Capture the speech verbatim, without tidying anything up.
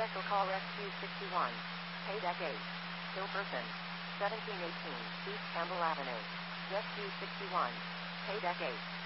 Special call Rescue sixty-one. Pay deck eight. Kill person. seventeen eighteen East Campbell Avenue. Rescue sixty-one. Pay deck eight.